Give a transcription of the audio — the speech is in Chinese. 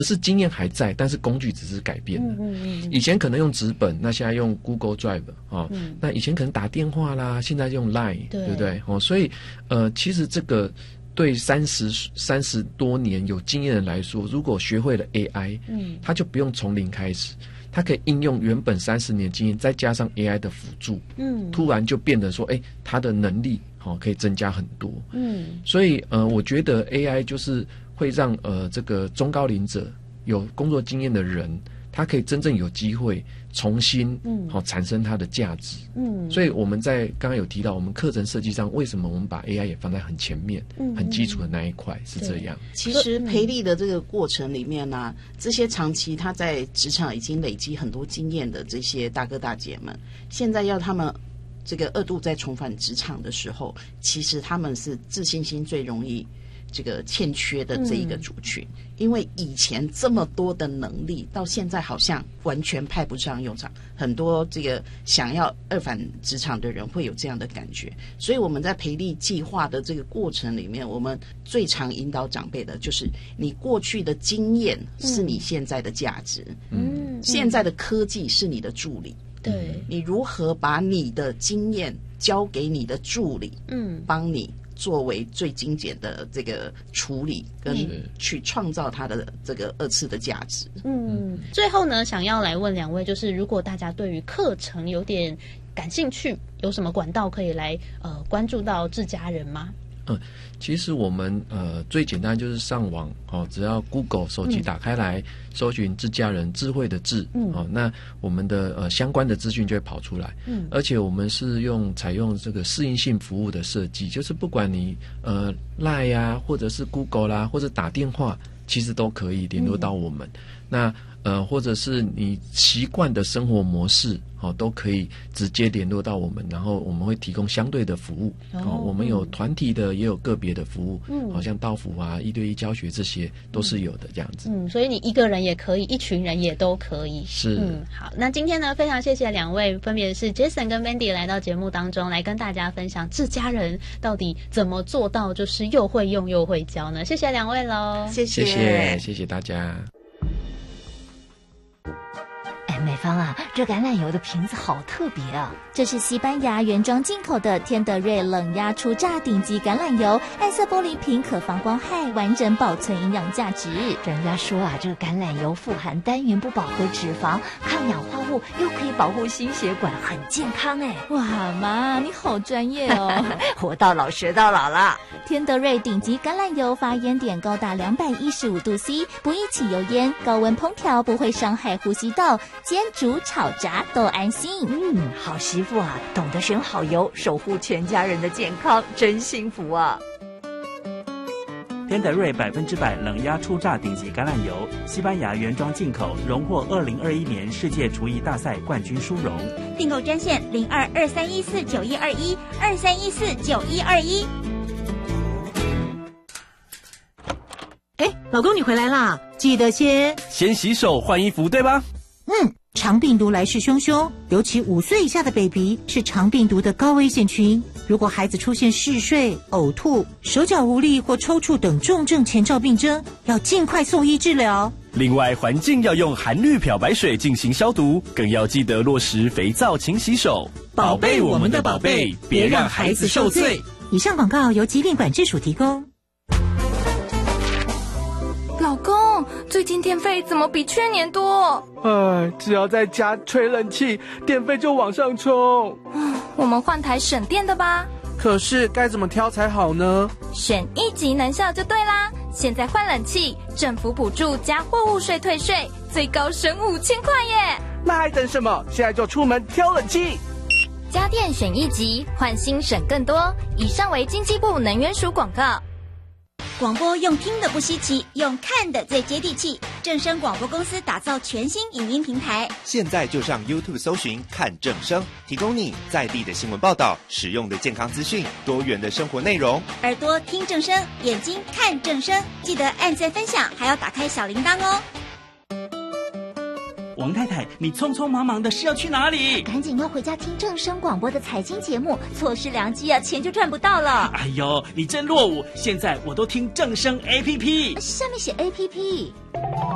是经验还在，但是工具只是改变了。以前可能用纸本，那现在用 Google Drive 那以前可能打电话啦，现在用 Line， 对不对？所以其实这个对30多年有经验的人来说，如果学会了 AI，他就不用从零开始，他可以应用原本30年经验，再加上 AI 的辅助，突然就变得说，他的能力可以增加很多。所以我觉得 AI 就是会让这个中高龄者有工作经验的人，他可以真正有机会重新产生它的价值。所以我们在刚刚有提到，我们课程设计上为什么我们把 AI 也放在很前面，很基础的那一块是这样。 其实培力的这个过程里面呢，这些长期他在职场已经累积很多经验的这些大哥大姐们，现在要他们这个2度再重返职场的时候，其实他们是自信心最容易这个欠缺的这一个族群，因为以前这么多的能力，到现在好像完全派不上用场。很多这个想要2返职场的人会有这样的感觉，所以我们在培力计划的这个过程里面，我们最常引导长辈的就是你过去的经验是你现在的价值，现在的科技是你的助理。对，你如何把你的经验交给你的助理，帮你作为最精简的这个处理，跟去创造它的这个2次的价值。 最后呢，想要来问2位，就是如果大家对于课程有点感兴趣，有什么管道可以来关注到智家人吗？ 其实我们最简单就是上网只要 Google 手机打开来，搜寻智家人，智慧的智，那我们的相关的资讯就会跑出来。而且我们是采用这个适应性服务的设计，就是不管你Line 啊，或者是 Google 啦，或者打电话，其实都可以联络到我们。那或者是你习惯的生活模式都可以直接联络到我们，然后我们会提供相对的服务。我们有团体的，也有个别的服务，好像到府啊、1对1教学，这些都是有的这样子。 所以你一个人也可以，一群人也都可以。 是。 好，那今天呢，非常谢谢2位，分别是 Jason 跟 Mandy 来到节目当中，来跟大家分享智家人到底怎么做到就是又会用又会教呢？谢谢2位咯。 谢谢大家。 美芳啊，这橄榄油的瓶子好特别啊！这是西班牙原装进口的天德瑞冷压初榨顶级橄榄油，暗色玻璃瓶可防光害，完整保存营养价值。专家说啊，这个橄榄油富含单元不饱和脂肪，抗氧化物，又可以保护心血管，很健康哎！ 哇，妈，你好专业哦！ 活到老学到老了。天德瑞顶级橄榄油发烟点高达215度 C， 不易起油烟，高温烹调不会伤害呼吸道。煎、煮、炒、炸都安心。 好媳妇啊，懂得选好油，守护全家人的健康，真幸福啊！ 天德瑞100%冷压初榨顶级橄榄油，西班牙原装进口，荣获2021年世界厨艺大赛冠军殊荣。 订购专线0223149121 23149121。 老公你回来啦，记得先洗手换衣服，对吧？ 肠病毒来势汹汹，尤其5岁以下的 baby 是肠病毒的高危险群。如果孩子出现嗜睡、呕吐、手脚无力或抽搐等重症前兆病征，要尽快送医治疗。 另外，环境要用含氯漂白水进行消毒，更要记得落实肥皂勤洗手，宝贝我们的宝贝，别让孩子受罪。 以上广告由疾病管制署提供。 老公，最近电费怎么比去年多？ 只要在家吹冷气，电费就往上冲。 我们换台省电的吧。 可是该怎么挑才好呢？ 选1级能效就对啦。现在换冷气，政府补助加货物税退税，最高省5000块耶！ 那还等什么？现在就出门挑冷气。 家电选1级，换新省更多。以上为经济部能源署广告。 广播用听的不稀奇，用看的最接地气。正声广播公司打造全新影音平台， 现在就上 YouTube 搜寻看正声，提供你在地的新闻报道、实用的健康资讯、多元的生活内容。 耳朵听正声，眼睛看正声，记得按赞分享，还要打开小铃铛哦。 王太太，你匆匆忙忙的是要去哪里？ 赶紧要回家听正声广播的财经节目，错失良机啊，钱就赚不到了。 哎呦，你真落伍！现在我都听正声 APP， 下面写 APP。